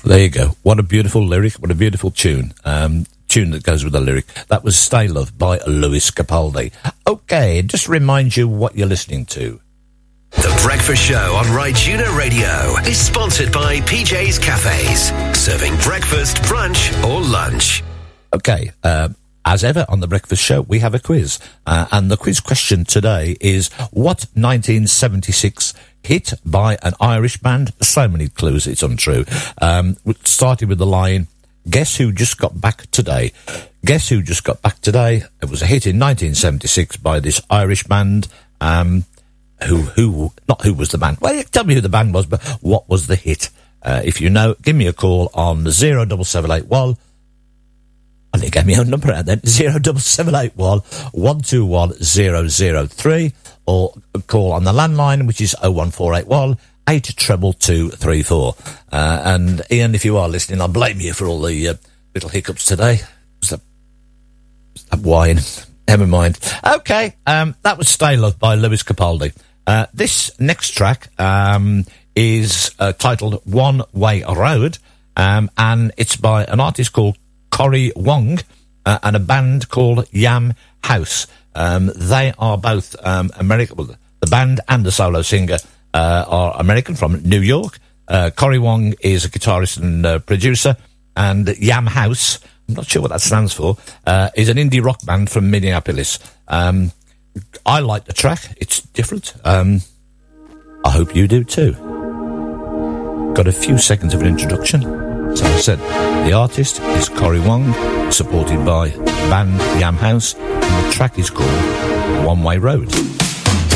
There you go. What a beautiful lyric. What a beautiful tune. Tune that goes with the lyric. That was Stay Love by Lewis Capaldi. Okay, just remind you what you're listening to. The Breakfast Show on Rytuna Radio is sponsored by PJ's Cafes, serving breakfast, brunch or lunch. Okay, as ever on The Breakfast Show, we have a quiz. And the quiz question today is, what 1976 hit by an Irish band? So many clues, it's untrue. Started with the line, guess who just got back today? Guess who just got back today? It was a hit in 1976 by this Irish band. Not who was the band. Well, tell me who the band was, but what was the hit? If you know, give me a call on 07781. I think I gave my own number out then, 07781 121 003, or call on the landline, which is 01481 82234. And Ian, if you are listening, I blame you for all the little hiccups today. That wine. Never mind. Okay, that was Stay Love by Lewis Capaldi. This next track is titled One Way Road, and it's by an artist called Cory Wong and a band called Yam House. They are both American. Well, the band and the solo singer are American from New York. Cory Wong is a guitarist and producer, and Yam House, I'm not sure what that stands for, is an indie rock band from Minneapolis. I like the track. It's different. I hope you do too. Got a few seconds of an introduction. So I said, the artist is Cory Wong, supported by the band Yam House, and the track is called One Way Road.